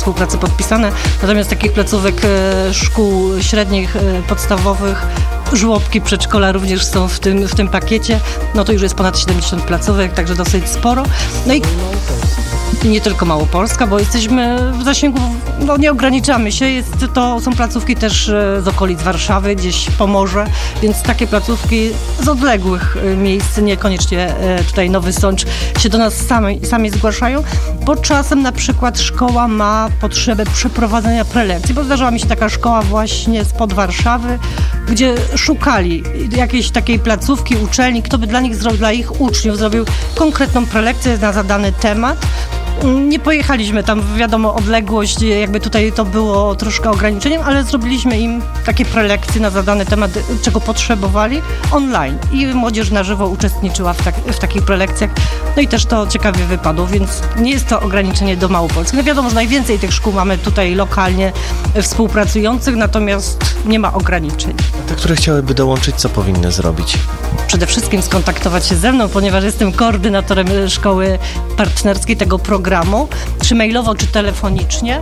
współpracy podpisane. Natomiast takich placówek szkół średnich, podstawowych, żłobki, przedszkola również są w tym pakiecie. No to już jest ponad 70 placówek, także dosyć sporo. No i nie tylko Małopolska, bo jesteśmy w zasięgu, no nie ograniczamy się, są placówki też z okolic Warszawy, gdzieś Pomorze, więc takie placówki z odległych miejsc, niekoniecznie tutaj Nowy Sącz, się do nas sami zgłaszają, bo czasem na przykład szkoła ma potrzebę przeprowadzenia prelekcji, bo zdarzyła mi się taka szkoła właśnie spod Warszawy, gdzie szukali jakiejś takiej placówki, uczelni, kto by dla ich uczniów zrobił konkretną prelekcję na zadany temat. Nie pojechaliśmy tam, wiadomo, odległość, jakby tutaj to było troszkę ograniczeniem, ale zrobiliśmy im takie prelekcje na zadany temat, czego potrzebowali, online. I młodzież na żywo uczestniczyła w takich prelekcjach. No i też to ciekawie wypadło, więc nie jest to ograniczenie do Małopolski. No wiadomo, że najwięcej tych szkół mamy tutaj lokalnie współpracujących, natomiast nie ma ograniczeń. Te, które chciałyby dołączyć, co powinny zrobić? Przede wszystkim skontaktować się ze mną, ponieważ jestem koordynatorem szkoły partnerskiej tego programu, czy mailowo, czy telefonicznie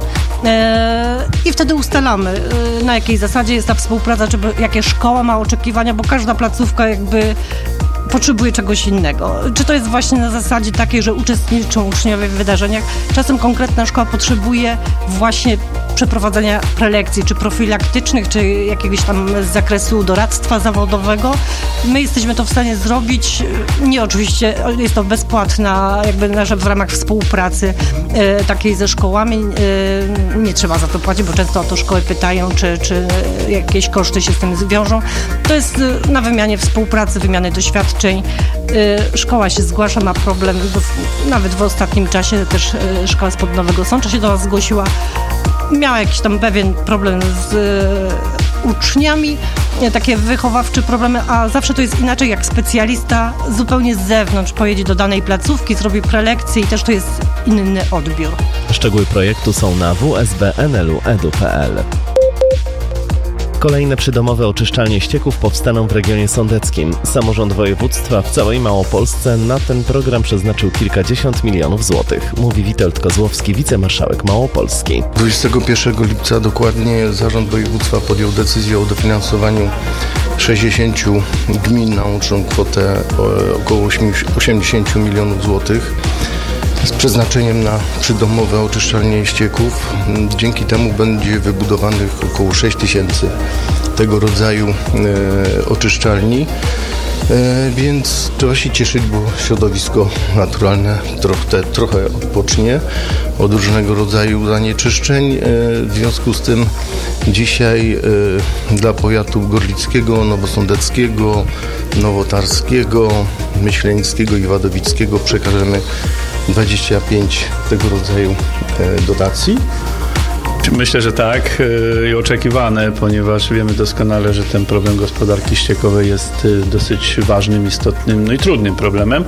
i wtedy ustalamy, na jakiej zasadzie jest ta współpraca, czy jakie szkoła ma oczekiwania, bo każda placówka jakby potrzebuje czegoś innego. Czy to jest właśnie na zasadzie takiej, że uczestniczą uczniowie w wydarzeniach? Czasem konkretna szkoła potrzebuje właśnie przeprowadzenia prelekcji, czy profilaktycznych, czy jakiegoś tam z zakresu doradztwa zawodowego. My jesteśmy to w stanie zrobić. Nie oczywiście, jest to bezpłatna, jakby w ramach współpracy takiej ze szkołami. Nie trzeba za to płacić, bo często o to szkoły pytają, czy jakieś koszty się z tym wiążą. To jest na wymianie współpracy, wymiany doświadczeń. Szkoła się zgłasza, ma problem, nawet w ostatnim czasie też szkoła spod Nowego Sącza się do nas zgłosiła. Miała jakiś tam pewien problem z uczniami, takie wychowawcze problemy, a zawsze to jest inaczej, jak specjalista zupełnie z zewnątrz pojedzie do danej placówki, zrobi prelekcję i też to jest inny odbiór. Szczegóły projektu są na wsbnlu.edu.pl. Kolejne przydomowe oczyszczalnie ścieków powstaną w regionie sądeckim. Samorząd województwa w całej Małopolsce na ten program przeznaczył kilkadziesiąt milionów złotych, mówi Witold Kozłowski, wicemarszałek Małopolski. 21 lipca dokładnie Zarząd Województwa podjął decyzję o dofinansowaniu 60 gmin na łączną kwotę około 80 milionów złotych z przeznaczeniem na przydomowe oczyszczalnie ścieków. Dzięki temu będzie wybudowanych około 6 tysięcy tego rodzaju oczyszczalni, więc trzeba się cieszyć, bo środowisko naturalne trochę odpocznie od różnego rodzaju zanieczyszczeń. W związku z tym dzisiaj dla powiatu gorlickiego, nowosądeckiego, nowotarskiego, myślenickiego i wadowickiego przekażemy 25 tego rodzaju dotacji. Myślę, że tak i oczekiwane, ponieważ wiemy doskonale, że ten problem gospodarki ściekowej jest dosyć ważnym, istotnym, no i trudnym problemem.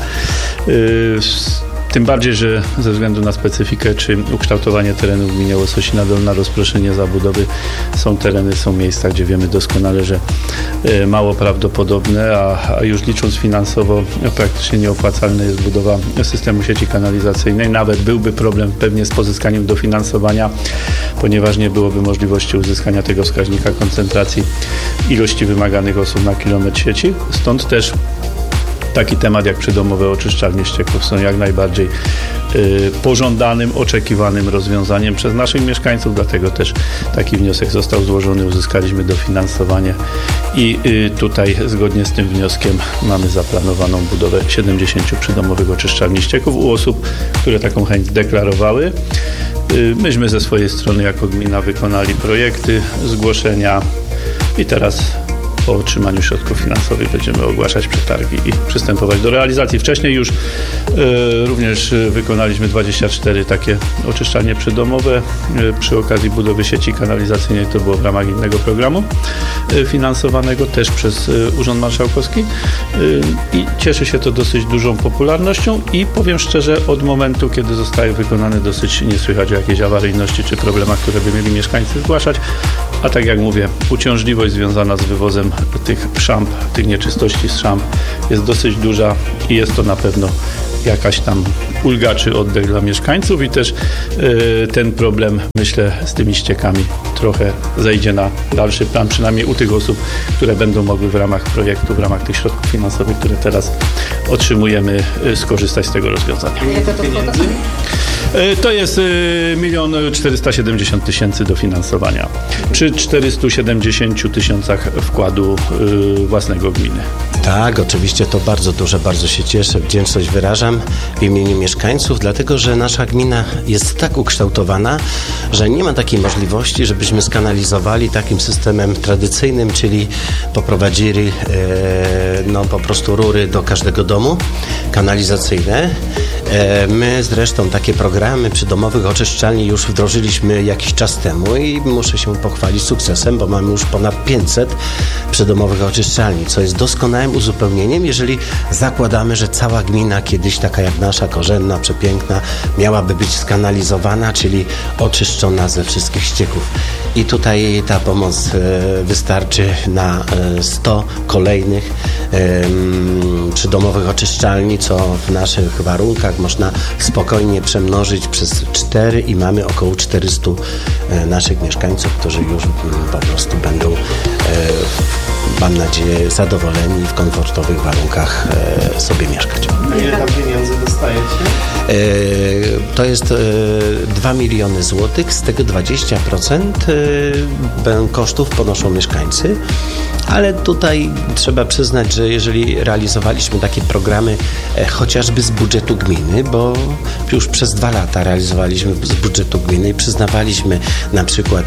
Tym bardziej, że ze względu na specyfikę czy ukształtowanie terenów w gminie Łososina Dolna, rozproszenie zabudowy, są miejsca, gdzie wiemy doskonale, że mało prawdopodobne, a już licząc finansowo praktycznie nieopłacalne jest budowa systemu sieci kanalizacyjnej. Nawet byłby problem pewnie z pozyskaniem dofinansowania, ponieważ nie byłoby możliwości uzyskania tego wskaźnika koncentracji ilości wymaganych osób na kilometr sieci. Stąd też taki temat jak przydomowe oczyszczalnie ścieków są jak najbardziej pożądanym, oczekiwanym rozwiązaniem przez naszych mieszkańców, dlatego też taki wniosek został złożony, uzyskaliśmy dofinansowanie i tutaj zgodnie z tym wnioskiem mamy zaplanowaną budowę 70 przydomowych oczyszczalni ścieków u osób, które taką chęć deklarowały. Myśmy ze swojej strony jako gmina wykonali projekty, zgłoszenia i teraz po otrzymaniu środków finansowych będziemy ogłaszać przetargi i przystępować do realizacji. Wcześniej już również wykonaliśmy 24 takie oczyszczalnie przydomowe przy okazji budowy sieci kanalizacyjnej. To było w ramach innego programu finansowanego też przez Urząd Marszałkowski i cieszy się to dosyć dużą popularnością i powiem szczerze, od momentu, kiedy zostały wykonane, dosyć nie słychać o jakiejś awaryjności czy problemach, które by mieli mieszkańcy zgłaszać, a tak jak mówię, uciążliwość związana z wywozem tych szamp, tych nieczystości z szamp jest dosyć duża i jest to na pewno jakaś tam ulga czy oddech dla mieszkańców i też ten problem, myślę, z tymi ściekami trochę zejdzie na dalszy plan, przynajmniej u tych osób, które będą mogły w ramach projektu, w ramach tych środków finansowych, które teraz otrzymujemy, skorzystać z tego rozwiązania. Jaka to kwota? To jest 1 470 000 dofinansowania przy 470 000 wkładu własnego gminy. Tak, oczywiście to bardzo duże, bardzo się cieszę, wdzięczność wyrażam w imieniu mieszkańców, dlatego że nasza gmina jest tak ukształtowana, że nie ma takiej możliwości, żebyśmy skanalizowali takim systemem tradycyjnym, czyli poprowadzili po prostu rury do każdego domu kanalizacyjne. My zresztą takie programy przydomowych oczyszczalni już wdrożyliśmy jakiś czas temu i muszę się pochwalić sukcesem, bo mamy już ponad 500 przydomowych oczyszczalni, co jest doskonałym uzupełnieniem, jeżeli zakładamy, że cała gmina kiedyś taka jak nasza, korzenna, przepiękna, miałaby być skanalizowana, czyli oczyszczona ze wszystkich ścieków. I tutaj ta pomoc wystarczy na 100 kolejnych przydomowych oczyszczalni, co w naszych warunkach można spokojnie przemnożyć przez 4 i mamy około 400 naszych mieszkańców, którzy już po prostu będą, mam nadzieję, zadowoleni w komfortowych warunkach sobie mieszkać. A ile tam pieniędzy dostajecie? To jest 2 miliony złotych, z tego 20% kosztów ponoszą mieszkańcy, ale tutaj trzeba przyznać, że jeżeli realizowaliśmy takie programy chociażby z budżetu gminy, bo już przez 2 lata realizowaliśmy z budżetu gminy i przyznawaliśmy na przykład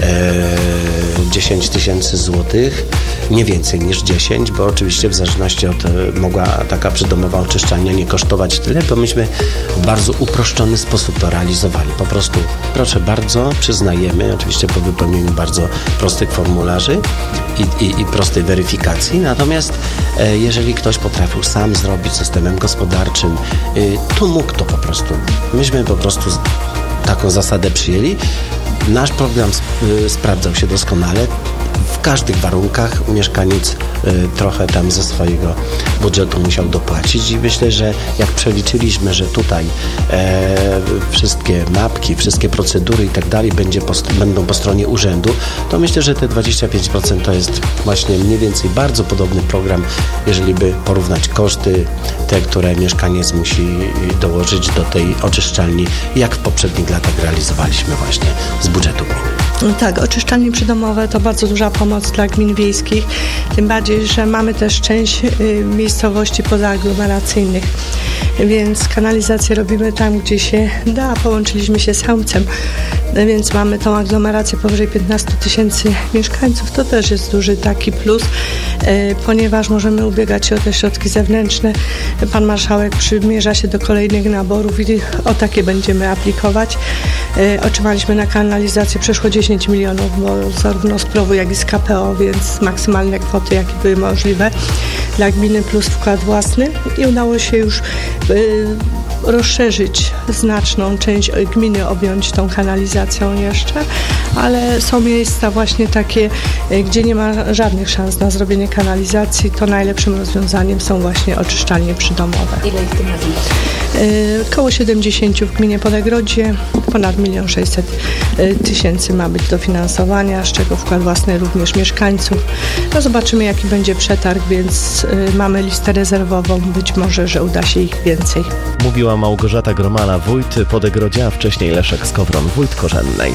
10 000 złotych, nie więcej niż 10, bo oczywiście w zależności od mogła taka przydomowa oczyszczalnia nie kosztować tyle, bo myśmy w bardzo uproszczony sposób to realizowali. Po prostu, proszę bardzo, przyznajemy, oczywiście po wypełnieniu bardzo prostych formularzy i prostej weryfikacji, natomiast jeżeli ktoś potrafił sam zrobić systemem gospodarczym, to mógł to po prostu. Myśmy po prostu taką zasadę przyjęli. Nasz program sprawdzał się doskonale. W każdych warunkach mieszkaniec trochę tam ze swojego budżetu musiał dopłacić i myślę, że jak przeliczyliśmy, że tutaj wszystkie mapki, wszystkie procedury i tak dalej będą po stronie urzędu, to myślę, że te 25% to jest właśnie mniej więcej bardzo podobny program, jeżeli by porównać koszty, te, które mieszkaniec musi dołożyć do tej oczyszczalni, jak w poprzednich latach realizowaliśmy właśnie z budżetu gminy. Tak, oczyszczalnie przydomowe to bardzo duża pomoc dla gmin wiejskich, tym bardziej, że mamy też część miejscowości pozaaglomeracyjnych, więc kanalizację robimy tam, gdzie się da. Połączyliśmy się z Chełmcem, więc mamy tą aglomerację powyżej 15 000 mieszkańców. To też jest duży taki plus, ponieważ możemy ubiegać się o te środki zewnętrzne. Pan marszałek przymierza się do kolejnych naborów i o takie będziemy aplikować. Otrzymaliśmy na kanalizację przeszło 10 milionów, bo zarówno z PROW-u, jak i z KPO, więc maksymalne kwoty, jakie były możliwe dla gminy plus wkład własny i udało się już rozszerzyć znaczną część gminy, objąć tą kanalizacją jeszcze, ale są miejsca właśnie takie, gdzie nie ma żadnych szans na zrobienie kanalizacji, to najlepszym rozwiązaniem są właśnie oczyszczalnie przydomowe. Ile ich tym razem? Około 70 w gminie Podegrodzie, ponad 1 600 000 ma być dofinansowania, z czego wkład własny również mieszkańców. No zobaczymy, jaki będzie przetarg, więc mamy listę rezerwową, być może, że uda się ich więcej. Mówiła Małgorzata Gromala, wójt Podegrodzia, a wcześniej Leszek Skowron, wójt Korzennej.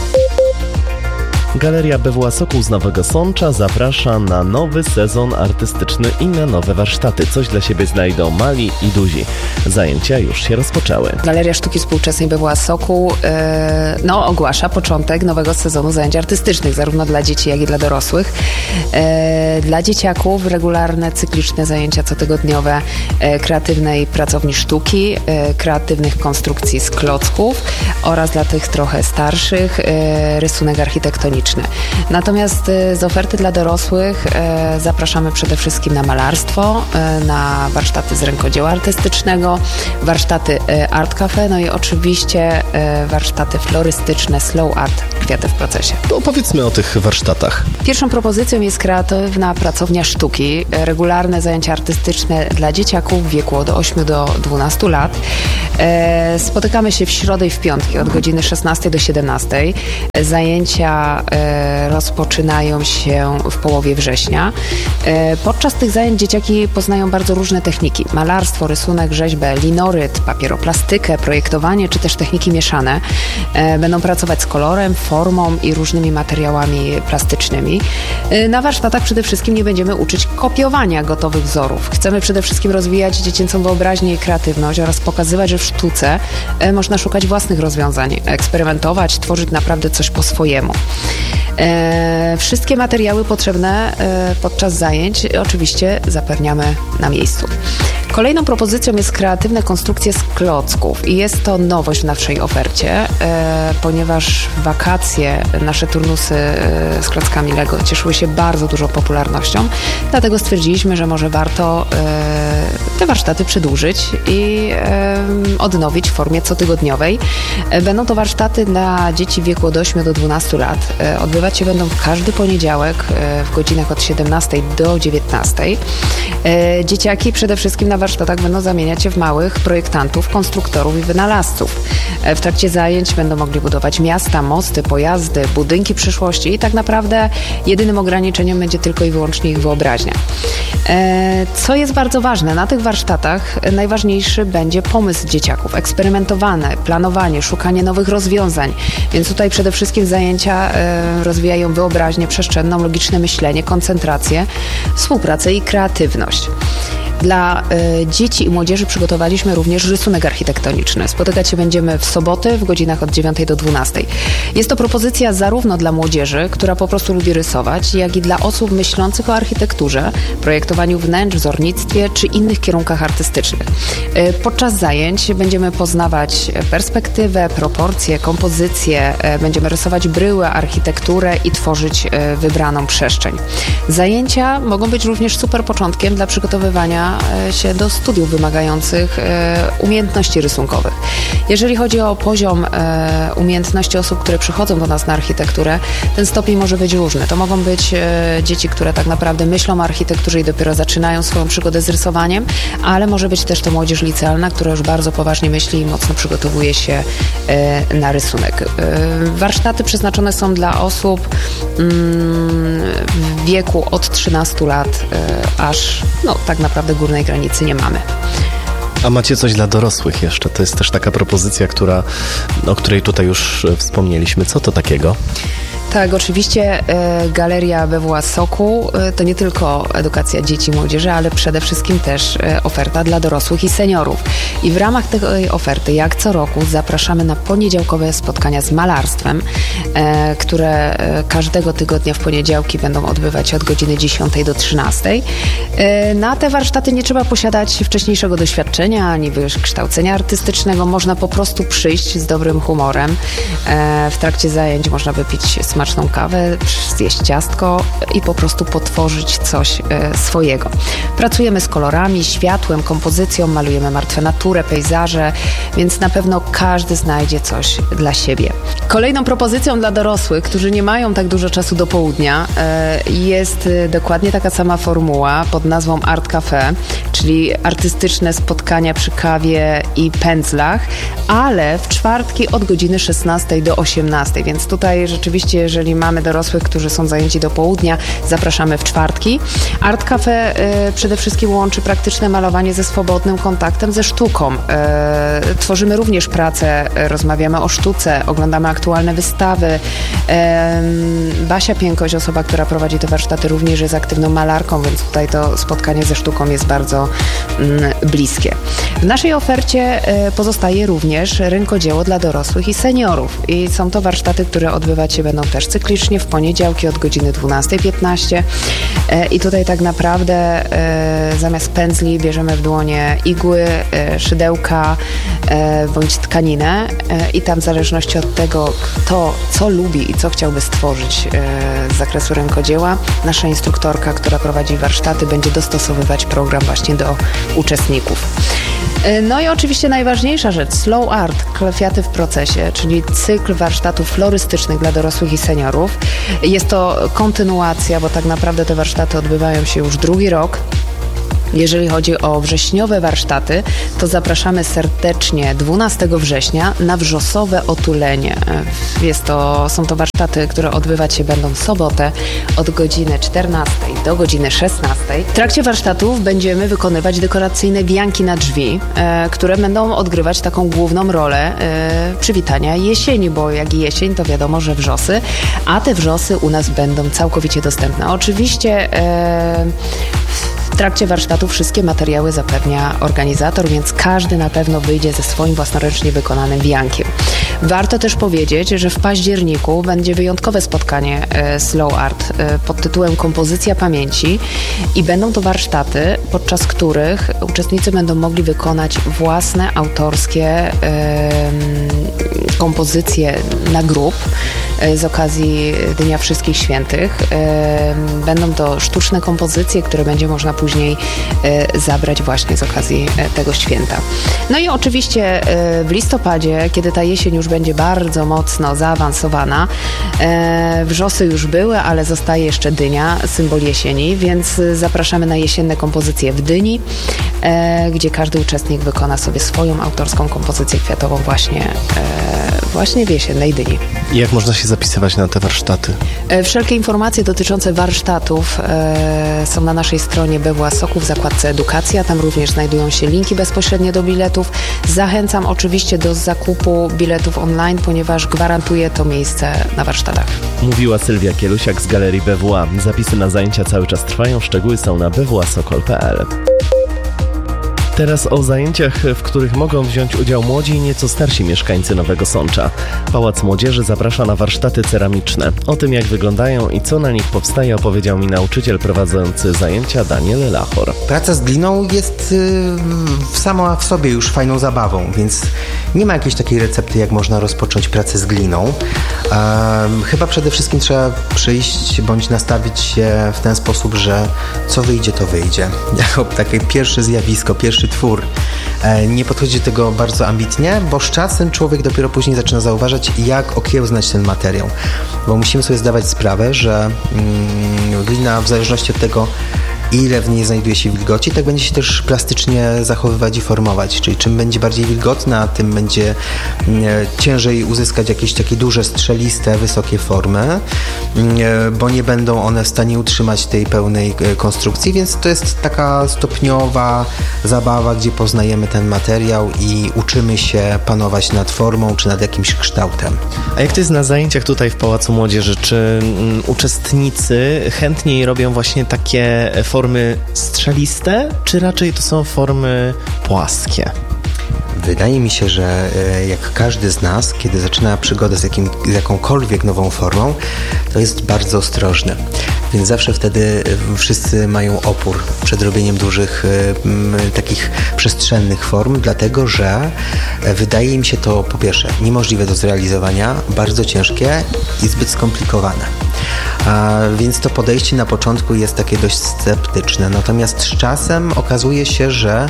Galeria BWA Sokół z Nowego Sącza zaprasza na nowy sezon artystyczny i na nowe warsztaty. Coś dla siebie znajdą mali i duzi. Zajęcia już się rozpoczęły. Galeria Sztuki Współczesnej BWA Sokół ogłasza początek nowego sezonu zajęć artystycznych, zarówno dla dzieci, jak i dla dorosłych. Dla dzieciaków regularne, cykliczne zajęcia cotygodniowe kreatywnej pracowni sztuki, kreatywnych konstrukcji z klocków oraz dla tych trochę starszych rysunek architektoniczny. architektoniczny. Natomiast z oferty dla dorosłych zapraszamy przede wszystkim na malarstwo, na warsztaty z rękodzieła artystycznego, warsztaty Art Cafe, no i oczywiście warsztaty florystyczne, slow art, kwiaty w procesie. To opowiedzmy o tych warsztatach. Pierwszą propozycją jest kreatywna pracownia sztuki, regularne zajęcia artystyczne dla dzieciaków w wieku od 8 do 12 lat. Spotykamy się w środę i w piątki od godziny 16 do 17. Zajęcia rozpoczynają się w połowie września. Podczas tych zajęć dzieciaki poznają bardzo różne techniki. Malarstwo, rysunek, rzeźbę, linoryt, papieroplastykę, projektowanie czy też techniki mieszane. Będą pracować z kolorem, formą i różnymi materiałami plastycznymi. Na warsztatach przede wszystkim nie będziemy uczyć kopiowania gotowych wzorów. Chcemy przede wszystkim rozwijać dziecięcą wyobraźnię i kreatywność oraz pokazywać, że w sztuce można szukać własnych rozwiązań, eksperymentować, tworzyć naprawdę coś po swojemu. Wszystkie materiały potrzebne podczas zajęć oczywiście zapewniamy na miejscu. Kolejną propozycją jest kreatywne konstrukcje z klocków i jest to nowość w naszej ofercie, ponieważ w wakacje nasze turnusy z klockami Lego cieszyły się bardzo dużą popularnością, dlatego stwierdziliśmy, że może warto te warsztaty przedłużyć i odnowić w formie cotygodniowej. Będą to warsztaty dla dzieci w wieku od 8 do 12 lat. Odbywać się będą w każdy poniedziałek w godzinach od 17 do 19. Dzieciaki przede wszystkim na warsztatach będą zamieniać się w małych projektantów, konstruktorów i wynalazców. W trakcie zajęć będą mogli budować miasta, mosty, pojazdy, budynki przyszłości i tak naprawdę jedynym ograniczeniem będzie tylko i wyłącznie ich wyobraźnia. Co jest bardzo ważne, na tych warsztatach najważniejszy będzie pomysł dzieciaków, eksperymentowane, planowanie, szukanie nowych rozwiązań, więc tutaj przede wszystkim zajęcia rozwijają wyobraźnię przestrzenną, logiczne myślenie, koncentrację, współpracę i kreatywność. Dla dzieci i młodzieży przygotowaliśmy również rysunek architektoniczny. Spotykać się będziemy w soboty w godzinach od 9 do 12. Jest to propozycja zarówno dla młodzieży, która po prostu lubi rysować, jak i dla osób myślących o architekturze, projektowaniu wnętrz, wzornictwie czy innych kierunkach artystycznych. Podczas zajęć będziemy poznawać perspektywę, proporcje, kompozycje, będziemy rysować bryły, architekturę i tworzyć wybraną przestrzeń. Zajęcia mogą być również super początkiem dla przygotowywania się do studiów wymagających umiejętności rysunkowych. Jeżeli chodzi o poziom umiejętności osób, które przychodzą do nas na architekturę, ten stopień może być różny. To mogą być dzieci, które tak naprawdę myślą o architekturze i dopiero zaczynają swoją przygodę z rysowaniem, ale może być też to młodzież licealna, która już bardzo poważnie myśli i mocno przygotowuje się na rysunek. Warsztaty przeznaczone są dla osób w wieku od 13 lat aż tak naprawdę górnej granicy nie mamy. A macie coś dla dorosłych jeszcze? To jest też taka propozycja, o której tutaj już wspomnieliśmy. Co to takiego? Tak, oczywiście Galeria BWA Sokół to nie tylko edukacja dzieci i młodzieży, ale przede wszystkim też oferta dla dorosłych i seniorów. I w ramach tej oferty, jak co roku, zapraszamy na poniedziałkowe spotkania z malarstwem, które każdego tygodnia w poniedziałki będą odbywać się od godziny 10 do 13. Na te warsztaty nie trzeba posiadać wcześniejszego doświadczenia ani wykształcenia artystycznego. Można po prostu przyjść z dobrym humorem. W trakcie zajęć można wypić smaczną kawę, zjeść ciastko i po prostu potworzyć coś swojego. Pracujemy z kolorami, światłem, kompozycją, malujemy martwe naturę, pejzaże, więc na pewno każdy znajdzie coś dla siebie. Kolejną propozycją dla dorosłych, którzy nie mają tak dużo czasu do południa, jest dokładnie taka sama formuła pod nazwą Art Cafe, czyli artystyczne spotkania przy kawie i pędzlach, ale w czwartki od godziny 16 do 18, więc tutaj rzeczywiście, jeżeli mamy dorosłych, którzy są zajęci do południa, zapraszamy w czwartki. Art Cafe przede wszystkim łączy praktyczne malowanie ze swobodnym kontaktem ze sztuką. Tworzymy również pracę, rozmawiamy o sztuce, oglądamy aktualne wystawy. Basia Piękoś, osoba, która prowadzi te warsztaty, również jest aktywną malarką, więc tutaj to spotkanie ze sztuką jest bardzo bliskie. W naszej ofercie pozostaje również rękodzieło dla dorosłych i seniorów i są to warsztaty, które odbywać się będą też też cyklicznie w poniedziałki od godziny 12:15 i tutaj tak naprawdę zamiast pędzli bierzemy w dłonie igły, szydełka bądź tkaninę i tam w zależności od tego, kto co lubi i co chciałby stworzyć z zakresu rękodzieła, nasza instruktorka, która prowadzi warsztaty, będzie dostosowywać program właśnie do uczestników. No i oczywiście najważniejsza rzecz, Slow Art, kwiaty w procesie, czyli cykl warsztatów florystycznych dla dorosłych i seniorów. Jest to kontynuacja, bo tak naprawdę te warsztaty odbywają się już drugi rok. Jeżeli chodzi o wrześniowe warsztaty, to zapraszamy serdecznie 12 września na wrzosowe otulenie. Są to warsztaty, które odbywać się będą w sobotę od godziny 14 do godziny 16. W trakcie warsztatów będziemy wykonywać dekoracyjne wianki na drzwi, które będą odgrywać taką główną rolę przywitania jesieni, bo jak jesień, to wiadomo, że wrzosy, a te wrzosy u nas będą całkowicie dostępne. Oczywiście w trakcie warsztatu wszystkie materiały zapewnia organizator, więc każdy na pewno wyjdzie ze swoim własnoręcznie wykonanym wiankiem. Warto też powiedzieć, że w październiku będzie wyjątkowe spotkanie Slow Art pod tytułem Kompozycja pamięci i będą to warsztaty, podczas których uczestnicy będą mogli wykonać własne autorskie kompozycje na grób z okazji Dnia Wszystkich Świętych. Będą to sztuczne kompozycje, które będzie można później zabrać właśnie z okazji tego święta. No i oczywiście w listopadzie, kiedy ta jesień już będzie bardzo mocno zaawansowana, wrzosy już były, ale zostaje jeszcze dynia, symbol jesieni, więc zapraszamy na jesienne kompozycje w dyni, gdzie każdy uczestnik wykona sobie swoją autorską kompozycję kwiatową właśnie w jesiennej dyni. I jak można się zapisywać na te warsztaty? Wszelkie informacje dotyczące warsztatów są na naszej stronie BWA Sokół w zakładce Edukacja. Tam również znajdują się linki bezpośrednio do biletów. Zachęcam oczywiście do zakupu biletów online, ponieważ gwarantuje to miejsce na warsztatach. Mówiła Sylwia Kielusiak z Galerii BWA. Zapisy na zajęcia cały czas trwają. Szczegóły są na bwasokol.pl. Teraz o zajęciach, w których mogą wziąć udział młodzi i nieco starsi mieszkańcy Nowego Sącza. Pałac Młodzieży zaprasza na warsztaty ceramiczne. O tym, jak wyglądają i co na nich powstaje, opowiedział mi nauczyciel prowadzący zajęcia Daniel Lachor. Praca z gliną jest sama w sobie już fajną zabawą, więc nie ma jakiejś takiej recepty, jak można rozpocząć pracę z gliną. Chyba przede wszystkim trzeba przyjść bądź nastawić się w ten sposób, że co wyjdzie, to wyjdzie. Jako takie pierwsze zjawisko, pierwszy twór. Nie podchodzi do tego bardzo ambitnie, bo z czasem człowiek dopiero później zaczyna zauważać, jak okiełznać ten materiał. Bo musimy sobie zdawać sprawę, że glina w zależności od tego, ile w niej znajduje się wilgoci, tak będzie się też plastycznie zachowywać i formować. Czyli czym będzie bardziej wilgotna, tym będzie ciężej uzyskać jakieś takie duże, strzeliste, wysokie formy, bo nie będą one w stanie utrzymać tej pełnej konstrukcji, więc to jest taka stopniowa zabawa, gdzie poznajemy ten materiał i uczymy się panować nad formą czy nad jakimś kształtem. A jak to jest na zajęciach tutaj w Pałacu Młodzieży? Czy uczestnicy chętniej robią właśnie takie formy strzeliste, czy raczej to są formy płaskie? Wydaje mi się, że jak każdy z nas, kiedy zaczyna przygodę z jakąkolwiek nową formą, to jest bardzo ostrożny. Więc zawsze wtedy wszyscy mają opór przed robieniem dużych, takich przestrzennych form, dlatego że wydaje im się to po pierwsze niemożliwe do zrealizowania, bardzo ciężkie i zbyt skomplikowane. Więc to podejście na początku jest takie dość sceptyczne. Natomiast z czasem okazuje się, że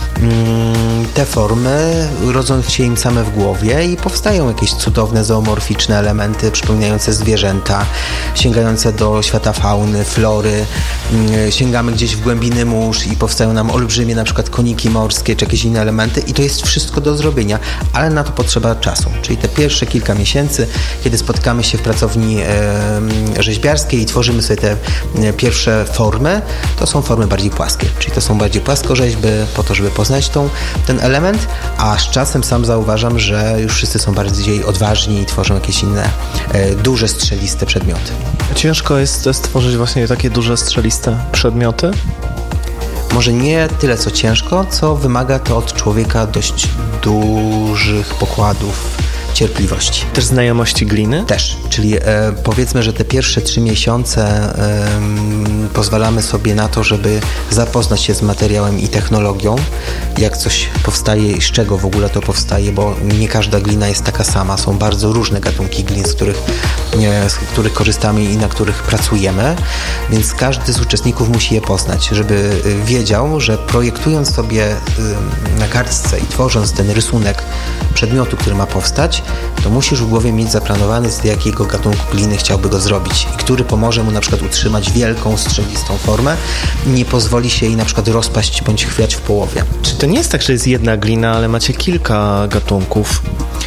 te formy rodzą się im same w głowie i powstają jakieś cudowne, zoomorficzne elementy przypominające zwierzęta, sięgające do świata fauny, flory. Sięgamy gdzieś w głębiny mórz i powstają nam olbrzymie na przykład koniki morskie czy jakieś inne elementy i to jest wszystko do zrobienia, ale na to potrzeba czasu. Czyli te pierwsze kilka miesięcy, kiedy spotykamy się w pracowni rzeźbiarskiej i tworzymy sobie te pierwsze formy, to są formy bardziej płaskie. Czyli to są bardziej płaskorzeźby po to, żeby poznać ten element, a z czasem sam zauważam, że już wszyscy są bardziej odważni i tworzą jakieś inne duże, strzeliste przedmioty. Ciężko jest stworzyć właśnie takie duże, strzeliste przedmioty? Może nie tyle co ciężko, co wymaga to od człowieka dość dużych pokładów cierpliwości. Też znajomości gliny? Też, czyli powiedzmy, że te pierwsze 3 miesiące pozwalamy sobie na to, żeby zapoznać się z materiałem i technologią, jak coś powstaje i z czego w ogóle to powstaje, bo nie każda glina jest taka sama. Są bardzo różne gatunki glin, z których korzystamy i na których pracujemy, więc każdy z uczestników musi je poznać, żeby wiedział, że projektując sobie na kartce i tworząc ten rysunek przedmiotu, który ma powstać, to musisz w głowie mieć zaplanowany, z jakiego gatunku gliny chciałby go zrobić i który pomoże mu na przykład utrzymać wielką, strzelistą formę i nie pozwoli się jej na przykład rozpaść bądź chwiać w połowie. Czy to nie jest tak, że jest jedna glina, ale macie kilka gatunków?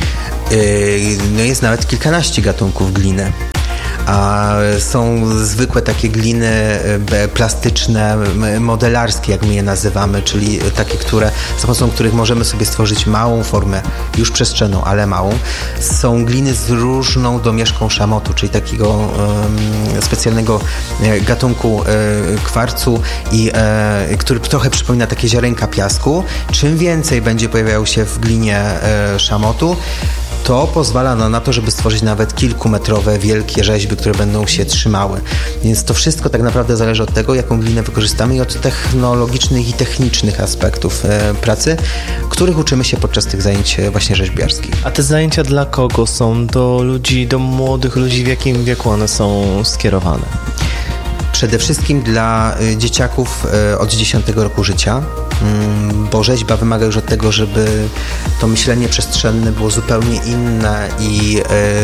No jest nawet kilkanaście gatunków gliny. A są zwykłe takie gliny plastyczne, modelarskie, jak my je nazywamy, czyli takie, za pomocą których możemy sobie stworzyć małą formę, już przestrzenną, ale małą. Są gliny z różną domieszką szamotu, czyli takiego specjalnego gatunku kwarcu, który trochę przypomina takie ziarenka piasku. Czym więcej będzie pojawiało się w glinie szamotu, to pozwala na to, żeby stworzyć nawet kilkumetrowe, wielkie rzeźby, które będą się trzymały. Więc to wszystko tak naprawdę zależy od tego, jaką glinę wykorzystamy i od technologicznych i technicznych aspektów pracy, których uczymy się podczas tych zajęć właśnie rzeźbiarskich. A te zajęcia dla kogo są? Do ludzi, do młodych ludzi? W jakim wieku one są skierowane? Przede wszystkim dla dzieciaków od 10 roku życia, bo rzeźba wymaga już od tego, żeby to myślenie przestrzenne było zupełnie inne i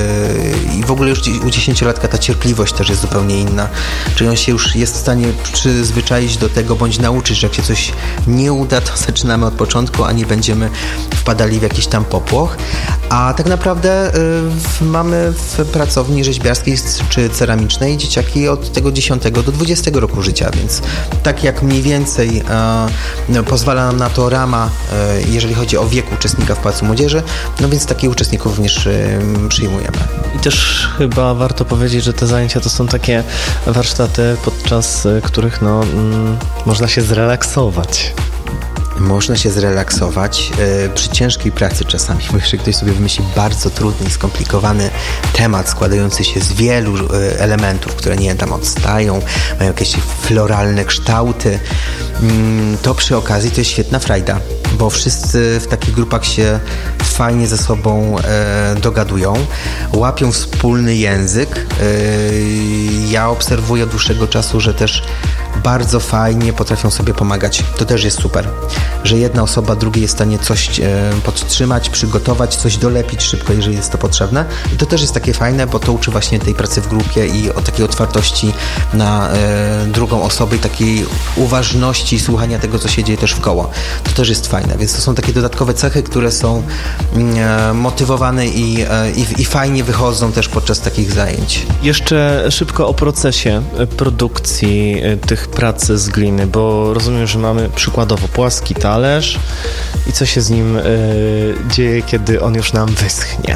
w ogóle już u 10-latka ta cierpliwość też jest zupełnie inna. Czyli on się już jest w stanie przyzwyczaić do tego, bądź nauczyć, że jak się coś nie uda, to zaczynamy od początku, a nie będziemy wpadali w jakiś tam popłoch. A tak naprawdę mamy w pracowni rzeźbiarskiej czy ceramicznej dzieciaki od tego 10 do 20 roku życia, więc tak jak mniej więcej pozwala nam na to rama, jeżeli chodzi o wiek uczestnika w Pałacu Młodzieży, no więc takich uczestników również przyjmujemy. I też chyba warto powiedzieć, że te zajęcia to są takie warsztaty, podczas których można się zrelaksować. Można się zrelaksować przy ciężkiej pracy czasami, bo jeżeli ktoś sobie wymyśli bardzo trudny i skomplikowany temat składający się z wielu elementów, które nie tam odstają, mają jakieś floralne kształty, to przy okazji to jest świetna frajda, bo wszyscy w takich grupach się fajnie ze sobą dogadują, łapią wspólny język. Ja obserwuję od dłuższego czasu, że też bardzo fajnie potrafią sobie pomagać. To też jest super, że jedna osoba drugiej jest w stanie coś podtrzymać, przygotować, coś dolepić szybko, jeżeli jest to potrzebne. I to też jest takie fajne, bo to uczy właśnie tej pracy w grupie i o takiej otwartości na drugą osobę i takiej uważności i słuchania tego, co się dzieje też wkoło. To też jest fajne, więc to są takie dodatkowe cechy, które są motywowane i fajnie wychodzą też podczas takich zajęć. Jeszcze szybko o procesie produkcji tych pracy z gliny, bo rozumiem, że mamy przykładowo płaski talerz i co się z nim dzieje, kiedy on już nam wyschnie?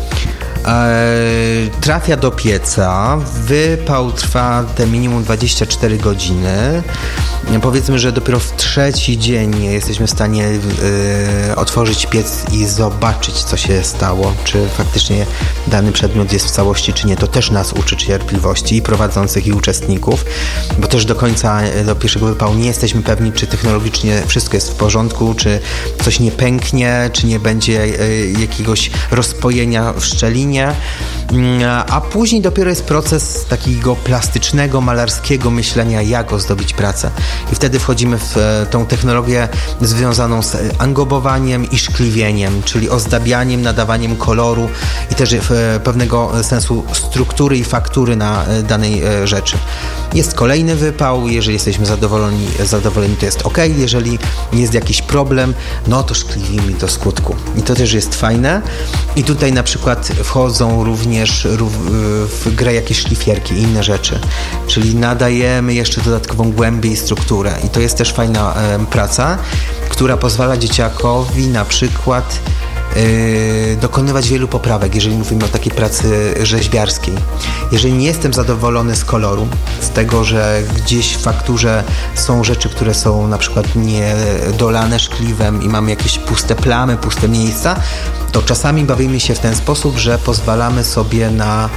Trafia do pieca, wypał trwa te minimum 24 godziny. Powiedzmy, że dopiero w trzeci dzień jesteśmy w stanie otworzyć piec i zobaczyć, co się stało, czy faktycznie dany przedmiot jest w całości, czy nie. To też nas uczy cierpliwości i prowadzących, i uczestników, bo też do końca, do pierwszego wypału nie jesteśmy pewni, czy technologicznie wszystko jest w porządku, czy coś nie pęknie, czy nie będzie jakiegoś rozpojenia w szczelinie. A później dopiero jest proces takiego plastycznego, malarskiego myślenia, jak ozdobić pracę. I wtedy wchodzimy w tą technologię związaną z angobowaniem i szkliwieniem, czyli ozdabianiem, nadawaniem koloru i też pewnego sensu struktury i faktury na danej rzeczy. Jest kolejny wypał, jeżeli jesteśmy zadowoleni, to jest ok, jeżeli jest jakiś problem, no to szkliwimy do skutku. I to też jest fajne. I tutaj na przykład wchodzą również w grę jakieś szlifierki i inne rzeczy, czyli nadajemy jeszcze dodatkową głębię i strukturę. I to jest też fajna praca, która pozwala dzieciakowi na przykład dokonywać wielu poprawek, jeżeli mówimy o takiej pracy rzeźbiarskiej. Jeżeli nie jestem zadowolony z koloru, z tego, że gdzieś w fakturze są rzeczy, które są na przykład niedolane szkliwem i mamy jakieś puste plamy, puste miejsca, to czasami bawimy się w ten sposób, że pozwalamy sobie na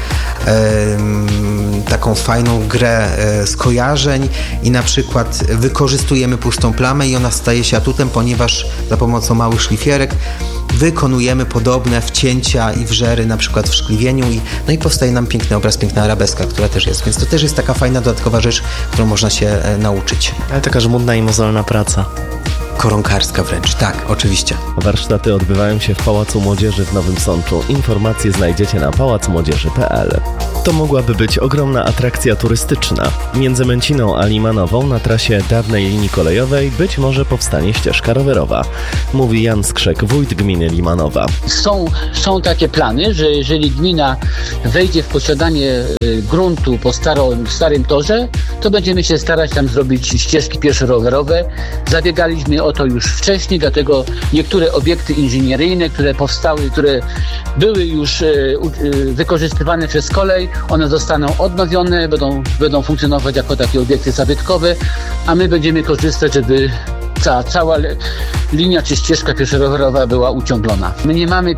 taką fajną grę skojarzeń i na przykład wykorzystujemy pustą plamę i ona staje się atutem, ponieważ za pomocą małych szlifierek wykonujemy podobne wcięcia i wżery na przykład w szkliwieniu i powstaje nam piękny obraz, piękna arabeska, która też jest. Więc to też jest taka fajna dodatkowa rzecz, którą można się nauczyć. Ale taka żmudna i mozolna praca. Koronkarska wręcz, tak, oczywiście. Warsztaty odbywają się w Pałacu Młodzieży w Nowym Sączu. Informacje znajdziecie na pałacmłodzieży.pl. To mogłaby być ogromna atrakcja turystyczna. Między Męciną a Limanową na trasie dawnej linii kolejowej być może powstanie ścieżka rowerowa. Mówi Jan Skrzek, wójt gminy Limanowa. Są takie plany, że jeżeli gmina wejdzie w posiadanie gruntu po starym torze, to będziemy się starać tam zrobić ścieżki pieszo-rowerowe. Zabiegaliśmy o to już wcześniej, dlatego niektóre obiekty inżynieryjne, które powstały, które były już wykorzystywane przez kolej, one zostaną odnowione, będą funkcjonować jako takie obiekty zabytkowe, a my będziemy korzystać, żeby cała linia czy ścieżka pieszo-rowerowa była uciąglona. My nie mamy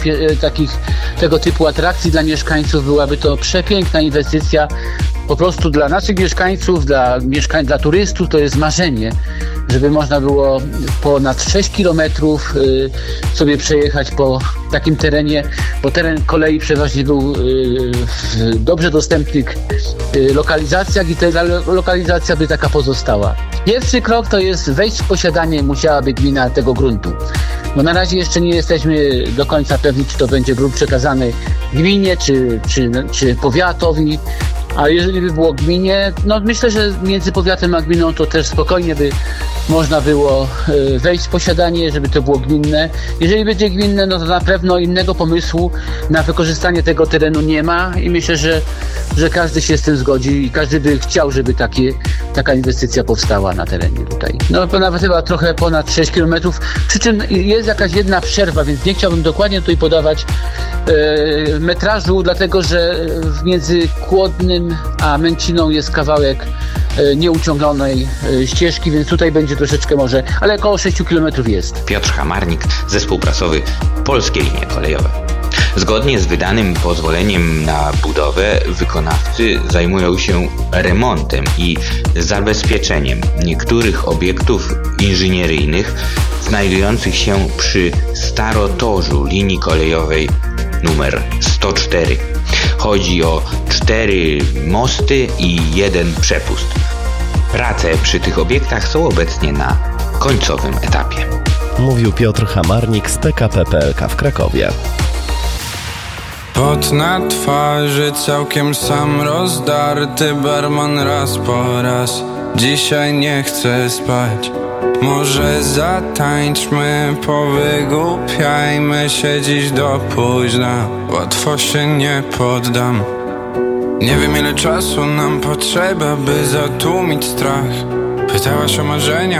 tego typu atrakcji dla mieszkańców, byłaby to przepiękna inwestycja. Po prostu dla naszych mieszkańców, dla turystów to jest marzenie, żeby można było ponad 6 kilometrów sobie przejechać po takim terenie, bo teren kolei przeważnie był w dobrze dostępnych lokalizacjach i ta lokalizacja by taka pozostała. Pierwszy krok to jest wejść w posiadanie, musiałaby gmina tego gruntu. No na razie jeszcze nie jesteśmy do końca pewni, czy to będzie grunt przekazany gminie, czy powiatowi. A jeżeli by było gminie, no myślę, że między powiatem a gminą to też spokojnie by można było wejść w posiadanie, żeby to było gminne. Jeżeli będzie gminne, no to na pewno innego pomysłu na wykorzystanie tego terenu nie ma i myślę, że każdy się z tym zgodzi i każdy by chciał, żeby taka inwestycja powstała na terenie tutaj. No nawet chyba trochę ponad 6 km, przy czym jest jakaś jedna przerwa, więc nie chciałbym dokładnie tutaj podawać metrażu, dlatego że między Kłodnym a Męciną jest kawałek nieuciąglonej ścieżki, więc tutaj będzie troszeczkę może, ale około 6 km jest. Piotr Hamarnik, zespół prasowy Polskie Linie Kolejowe. Zgodnie z wydanym pozwoleniem na budowę wykonawcy zajmują się remontem i zabezpieczeniem niektórych obiektów inżynieryjnych znajdujących się przy starotorzu linii kolejowej numer 104. Chodzi o 4 mosty i 1 przepust. Prace przy tych obiektach są obecnie na końcowym etapie. Mówił Piotr Hamarnik z PKP PLK w Krakowie. Pot na twarzy całkiem sam rozdarty, barman raz po raz. Dzisiaj nie chcę spać. Może zatańczmy, powygłupiajmy się dziś do późna. Łatwo się nie poddam. Nie wiem ile czasu nam potrzeba, by zatłumić strach. Pytałaś o marzenia,